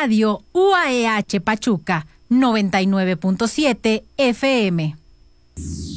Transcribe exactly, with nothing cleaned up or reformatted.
Radio U A E H Pachuca noventa y nueve punto siete F M.